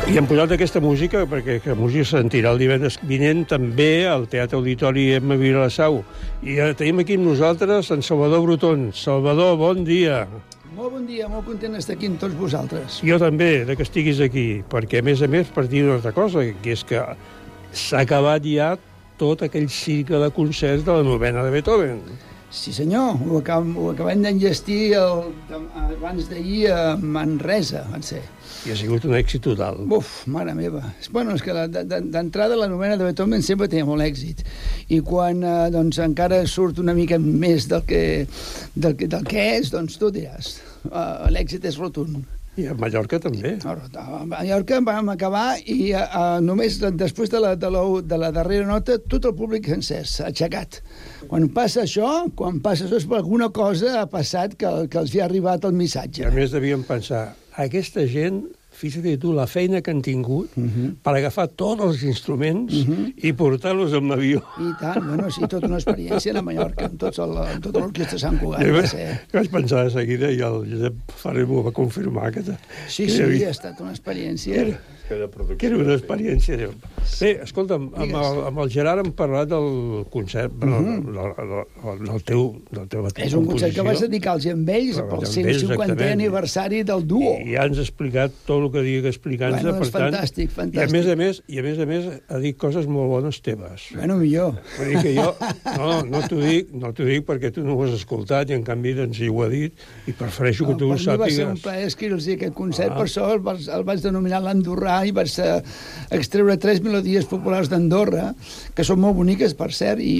I hem posat aquesta música perquè la música se sentirà el divendres vinent també al Teatre Auditori Emma Vilassau. I tenim aquí amb nosaltres en Salvador Bruton. Salvador, bon dia. Molt bon dia, molt content d'estar aquí amb tots vosaltres. Jo també, que estiguis aquí, perquè a més, per dir una altra cosa, que és que s'ha acabat ja tot aquell cicle de concerts de la novena de Beethoven. Sí senyor, ho acabem d'enllestir abans d'ahir a Manresa, van ser. I ha sigut un èxit total. Uf, mare meva. Bueno, és que d'entrada la novena de Beethoven sempre tenia molt èxit. I quan doncs, encara surt una mica més del que és, doncs tu diràs. L'èxit és rotund. I a Mallorca també. A Mallorca vam acabar i només després de la darrera nota tot el públic sencer s'ha aixecat. Quan passa això és per alguna cosa ha passat que els hi ha arribat el missatge. I a més devíem pensar, aquesta gent, fixa't tu, la feina que han tingut per agafar tots els instruments i portar-los amb l'avió. I tant, bueno, sí, tota una experiència a Mallorca, amb tota l'orquestra Sant Cugat. Vaig pensar de seguida i el Josep Ferrer m'ho va confirmar. Sí, ha estat una experiència... Que era una experiència. Bé, escolta'm, amb el Gerard hem parlat del concert, del teu composició. És un concert que vas dedicar-los amb ells pel 150è aniversari del duo. I ja ens ha explicat tot el que digui explicant-se. Bueno, és fantàstic. I a més a més ha dit coses molt bones teves. Bueno, millor. Vull dir que jo no t'ho dic perquè tu no ho has escoltat i en canvi doncs ho ha dit i prefereixo que tu ho sàpigues. Per mi va ser un plaer escriure-los aquest concert, per això el vaig denominar l'Andorrà i vaig extreure 3 melodies populars d'Andorra, que són molt boniques, per cert, i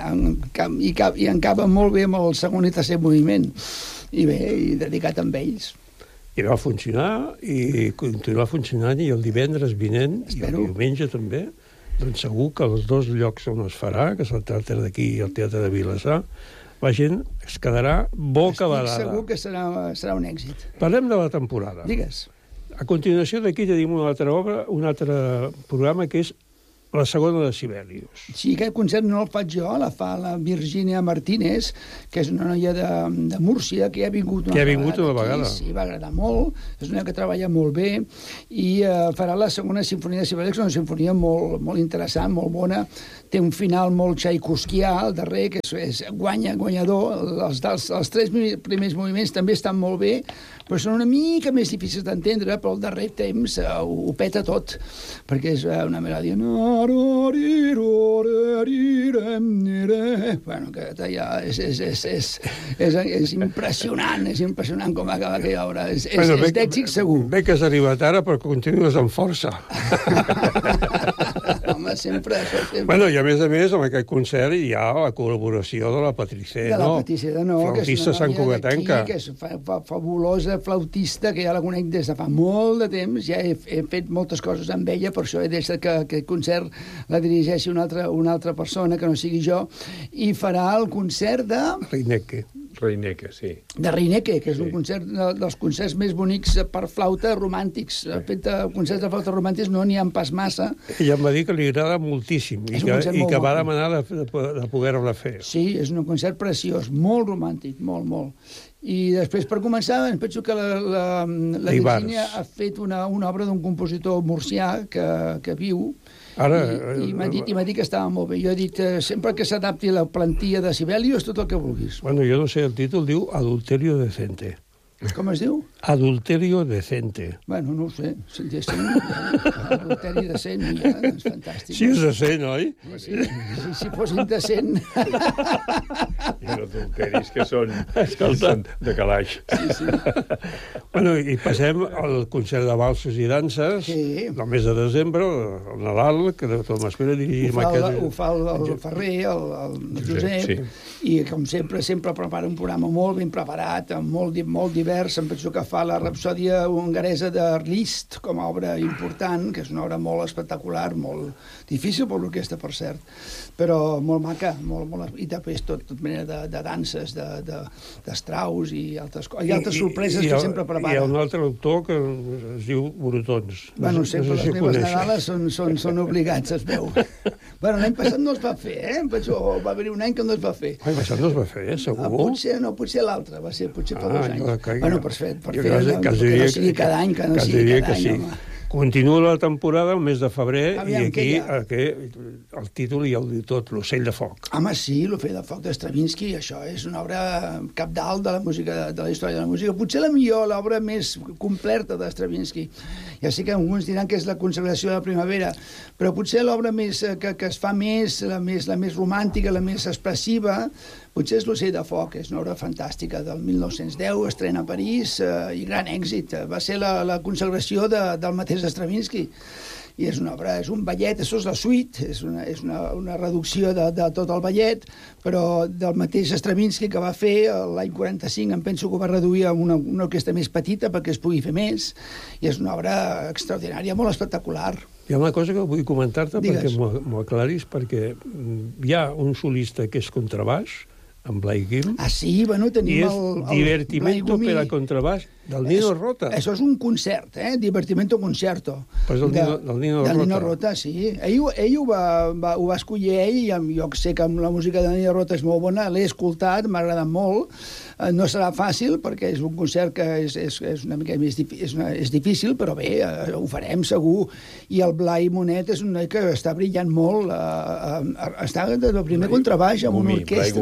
encaben molt bé amb el segon i tercer moviment. I bé, i dedicat amb ells. I va funcionar, i continuarà funcionant, i el divendres vinent, i el diumenge també, doncs segur que els dos llocs on es farà, que és el teatre d'aquí i el teatre de Vilassar, la gent es quedarà bocabadada. Estic segur que serà un èxit. Parlem de la temporada. Digues. A continuació d'aquí tenim una altra obra, un altre programa, que és la segona de Sibelius. Sí, aquest concert no el faig jo, la fa la Virginia Martínez, que és una noia de Múrcia, que ha vingut una vegada. Sí, va agradar molt, és una noia que treballa molt bé, i farà la segona sinfonia de Sibelius, una sinfonia molt interessant, molt bona, té un final molt tchaikovskià al darrer, que és guanyador, els 3 primers moviments també estan molt bé, però són una mica més difícils d'entendre, però el darrer temps ho peta tot, perquè és una melòdia... Bueno, que ja és impressionant com acaba aquella obra. És d'èxit segur. Bé que has arribat ara, però continues amb força. Home, sempre. Bueno, i a més, amb aquest concert hi ha la col·laboració de la Patricé, no? De la Patricé, no, flautista santcugatenca. Que és fabulosa flautista, que ja la conec des de fa molt de temps, ja he fet moltes coses amb ella, per això he deixat que aquest concert la dirigeixi una altra persona, que no sigui jo, i farà el concert de... Reineke, sí. De Reineke, que és un concert dels concerts més bonics per flauta romàntics. De fet, concerts de flauta romàntics no n'hi ha pas massa. Ella em va dir que li agrada moltíssim i que va demanar de poder-la fer. Sí, és un concert preciós, molt romàntic, molt. I després, per començar, penso que la Virginia ha fet una obra d'un compositor murcià que viu, i m'ha dit que estava molt bé. Jo he dit, sempre que s'adapti la plantilla de Sibelius, tot el que vulguis. Bueno, jo no sé, el títol diu Adulterio Decente. Com es diu? Adulterio Decente. Bueno, no ho sé. Adulteri decent, ja, és fantàstic. Sí, és decent, oi? Si fossin decent... Hi ha adulteris que són de calaix. Sí. Bueno, i passem al concert de valsos i danses, del mes de desembre, el Nadal, que Tomàs Pere dirigim aquest... Ho fa el Ferrer, el Josep, i com sempre prepara un programa molt ben preparat, molt divers. Em penso que fa la Rapsòdia hongaresa de Liszt com a obra important, que és una obra molt espectacular, molt difícil per l'orquestra, per cert, però molt maca, i després tot mena de danses, de Strauss i altres sorpreses que sempre prepara. Hi ha un altre autor que es diu Brutons. Bueno, sempre les meves Nadales són obligats, es veu. Bueno, l'any passat no es va fer, va haver-hi un any que no es va fer. L'any passat no es va fer, segur? Potser l'altre, va ser potser fa 2 anys. Bueno, per fer, que no sigui cada any, home. Continua la temporada el mes de febrer. Aviam, i aquí el títol ja ho diu tot, l'Ocell de foc. Home, sí, l'Ocell de foc de Stravinsky, això és una obra cabdal de la música, de la història de la música. Potser la millor, l'obra més completa de Stravinsky. Ja sé que alguns diran que és la consagració de la primavera, però potser l'obra més que es fa més, la més romàntica, la més expressiva, potser és l'Ocell de foc. És una obra fantàstica del 1910, estrena a París i gran èxit. Va ser la consagració del mateix Stravinsky. I és una obra, és un ballet, això és la suite, és una reducció de tot el ballet, però del mateix Stravinsky que va fer l'any 45, em penso que ho va reduir a una orquestra més petita perquè es pugui fer més, i és una obra extraordinària, molt espectacular. Hi ha una cosa que vull comentar-te perquè m'ho aclaris, perquè hi ha un solista que és contrabaix, en Blai Guim. Ah, sí? Bueno, tenim el Divertimento per a contrabaix del Nino Rota. Això és un concert, Divertimento Concerto. Però és del Nino Rota. Del Nino Rota, sí. Ell ho va escollir ell, i jo sé que la música del Nino Rota és molt bona, l'he escoltat, m'ha agradat molt. No serà fàcil, perquè és un concert que és una mica més és difícil, però bé, ho farem segur. I el Blai Monet és un noi que està brillant molt, està de primer contrabaix amb una orquestra.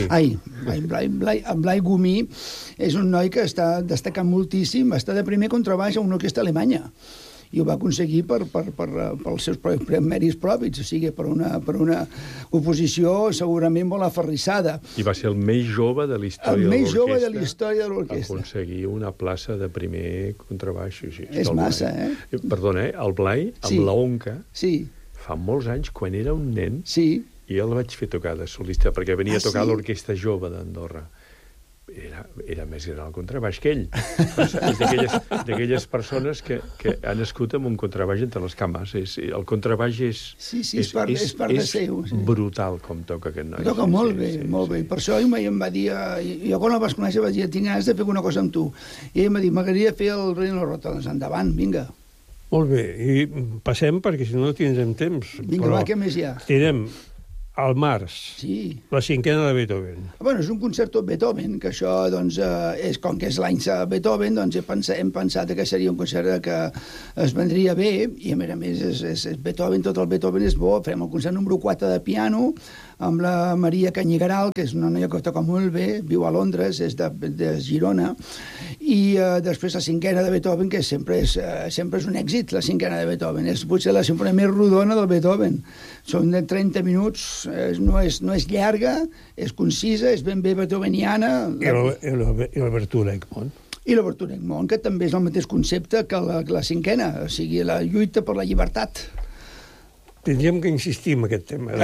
Blai Gumí és un noi que està destacant moltíssim, està de primer contrabaix a una orquestra alemanya, i ho va aconseguir pels seus mèrits propis, o sigui, per una oposició segurament molt aferrissada. I va ser el més jove de la història de l'orquestra. El més jove de la història de l'orquestra. Aconseguir una plaça de primer contrabaix. Sí, és massa, Perdona, el Blai, amb la Onca, fa molts anys, quan era un nen, i jo el vaig fer tocar de solista, perquè venia a tocar l'Orquestra Jove d'Andorra. Era més gran el contrabaix que ell. És d'aquelles persones que han nascut amb un contrabaix entre les cames. El contrabaix és brutal com toca aquest noi. Toca molt bé, molt bé. Per això ell em va dir, jo quan el vas conèixer vaig dir, tinc ganes de fer alguna cosa amb tu. I ell em va dir, m'agradaria fer el Nino Rota. Doncs endavant, vinga. Molt bé, i passem perquè si no tindrem temps. Vinga, va, què més hi ha? Tindrem al març, la cinquena de Beethoven. Bueno, és un concerto de Beethoven, que això, doncs, com que és l'any de Beethoven, doncs hem pensat que seria un concert que es vendria bé, i a més és Beethoven, tot el Beethoven és bo. Farem el concert número 4 de piano, amb la Maria Canyigaral, que és una noia que toca molt bé, viu a Londres, és de Girona, i després la cinquena de Beethoven, que sempre és un èxit, la cinquena de Beethoven. És potser la sinfonia més rodona del Beethoven. Són de 30 minuts, no és llarga, és concisa, és ben bé beethoveniana. I l'obertura Egmont. I l'obertura Egmont, que també és el mateix concepte que la cinquena, o sigui, la lluita per la llibertat. Tindríem que insistir en aquest tema.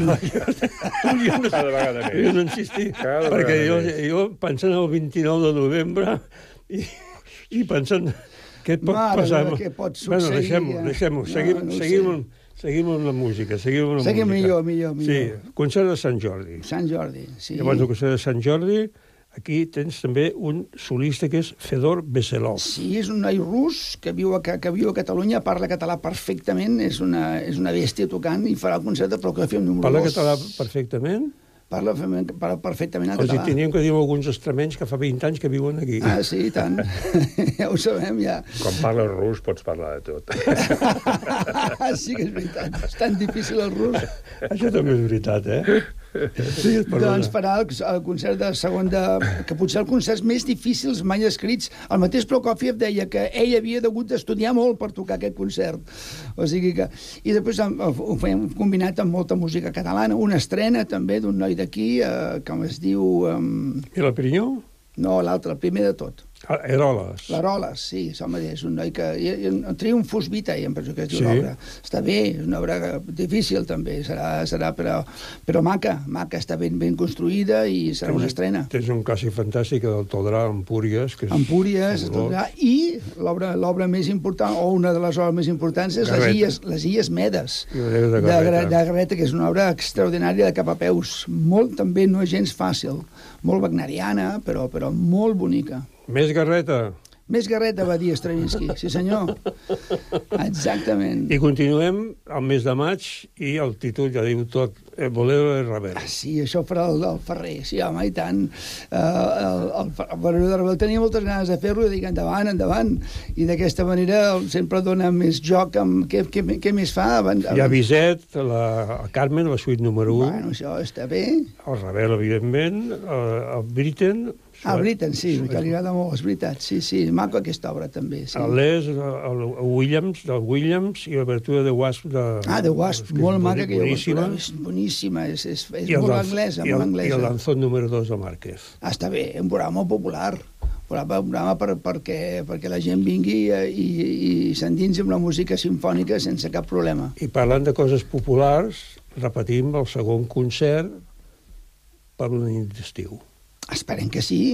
Cada vegada més. Jo no insistir, perquè jo pensant el 29 de novembre i pensant què pot passar... Què pot succeir? Bueno, deixem-ho. Seguim amb la música. Seguim millor. Sí, concert de Sant Jordi. Sant Jordi, sí. Llavors, el concert de Sant Jordi, aquí tens també un solista que és Fedor Veselov. Sí, és un noi rus que viu a Catalunya, parla català perfectament, és una bèstia tocant i farà el concert de Prokofiev número 2. Parla català perfectament? Parla perfectament el català. O sigui, teníem que dir alguns extremenys que fa 20 anys que viuen aquí. Ah, sí, i tant. Ja ho sabem, ja. Quan parles rus pots parlar de tot. Sí que és veritat. És tan difícil el rus. Això també és veritat, Sí, doncs farà el concert de segon que potser els concerts més difícils mai escrits. El mateix Prokofiev deia que ell havia hagut d'estudiar molt per tocar aquest concert. O sigui que... I després ho fem combinat amb molta música catalana, una estrena també d'un noi d'aquí, com es diu... I la Pirinyó? No, l'altre, el primer de tot. Eroles. L'Eroles, sí, és un noi que... Triumphus Vitae, em penso que es diu l'obra. Està bé, és una obra difícil també, serà però maca, està ben construïda i serà una estrena. Tens un clàssic fantàstic del Toldrà, Empúries. Empúries, Toldrà, i l'obra més important, o una de les obres més importants, és les Illes Medes, de Garreta, que és una obra extraordinària de cap a peus. Molt, també, no és gens fàcil. Molt wagneriana, però molt bonica. Més Garreta. Més Garreta, va dir Stravinsky. Sí, senyor. Exactament. I continuem al mes de maig i el títol ja diu tot. El bolero de Ravel. Sí, això farà el Ferrer, sí, home, i tant. El bolero de Ravel tenia moltes ganes de fer-lo i dic, endavant, endavant. I d'aquesta manera sempre dona més joc amb què més fa. Hi ha Bizet, la Carmen, la suite número 1. Bueno, això està bé. El Ravel, evidentment, el Britten. El Britten, sí, que li agrada molt, és veritat. Sí, sí, maco aquesta obra també. Sí. El Les, el Williams, del Williams, i l'obertura de Wasp. De Wasp, molt maca aquella obertura. És boníssima, és molt anglesa, molt anglesa. I el Danzón número 2 de Márquez. Està bé, un programa molt popular. Un programa perquè la gent vingui i s'endinsi amb la música simfònica sense cap problema. I parlant de coses populars, repetim el segon concert per una nit d'estiu. Esperem que sí,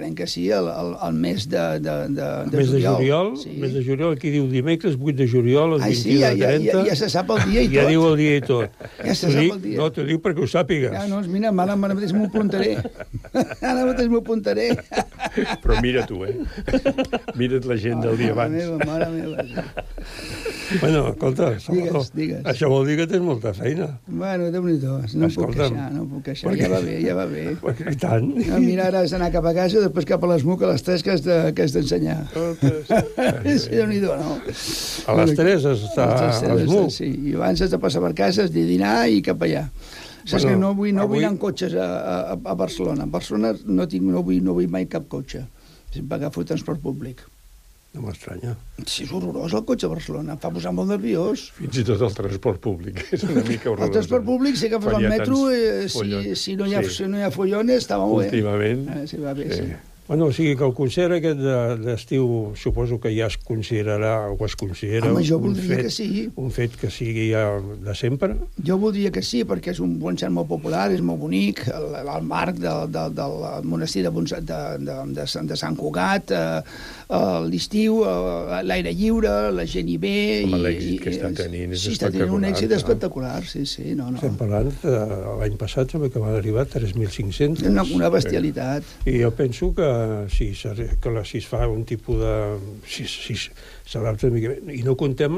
el mes de juliol. Sí. Mes de juliol, aquí diu dimecres, 8 de juliol, el 21 de 30. Ja se sap el dia i tot. Ja diu el dia i tot. Ja se sap el dia. No, t'ho dic perquè ho sàpigues. Ja, no, mira, ara mateix m'ho apuntaré. Ara mateix m'ho apuntaré. Però mira tu, Mira't la gent del dia abans. Mare meva. Bueno, escolta, Salvador, digues. Això vol dir que tens molta feina. Bueno, Déu-n'hi-do, no em puc queixar, ja va bé. I tant. Mira, ara has d'anar cap a casa, després cap a l'ESMUC a les 3 que has d'ensenyar. Sí, Déu-n'hi-do, no? A les 3 has d'estar a l'ESMUC. Sí, i abans has de passar per casa, has de dinar i cap allà. Saps que no vull anar en cotxes a Barcelona. A Barcelona no vull mai cap cotxe. Sempre agafo transport públic. No m'estranya. Sí, és horrorós el cotxe a Barcelona, em fa posar molt nerviós. Fins i tot el transport públic és una mica horrorós. El transport públic, si agafes el metro, si no hi ha follones, està molt bé. Últimament. Sí, va bé, sí. Bueno, o sigui que el concert aquest d'estiu suposo que ja es considerarà, o es considera un fet que sigui ja de sempre? Jo voldria que sí, perquè és un concert molt popular, és molt bonic, el marc del monestir de Sant Cugat, l'estiu, l'aire lliure, la gent hi ve... Home, l'èxit que està tenint és espectacular. Sí, està tenint un èxit espectacular, sí. Estem parlant, l'any passat sembla que van arribar 3.500. Una bestialitat. I jo penso que si es fa un tipus de... Si s'adapta una mica... I no contem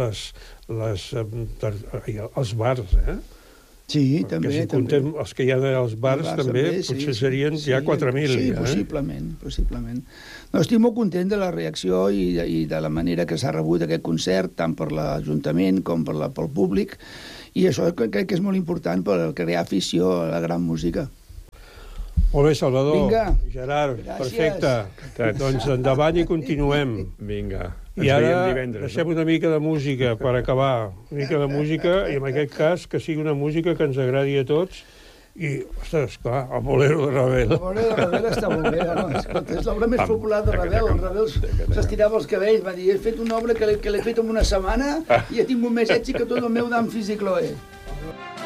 els bars, Sí, també. Si contem els que hi ha als bars, també, potser serien ja 4.000. Sí, possiblement. No, estic molt content de la reacció i de la manera que s'ha rebut aquest concert, tant per l'Ajuntament com pel públic, i això crec que és molt important per crear afició a la gran música. Molt bé, Salvador. Vinga. Gerard, gràcies. Perfecte. Doncs endavant i continuem. Vinga. I ara deixem una mica de música per acabar. Una mica de música, i en aquest cas que sigui una música que ens agradi a tots. I, ostres, clar, el bolero de Ravel. El bolero de Ravel està molt bé, no? És l'obra més popular de Ravel. El Ravel s'estirava els cabells, va dir, he fet una obra que l'he fet en una setmana i he tingut més èxit que tot el meu d'Amfis i Cloé.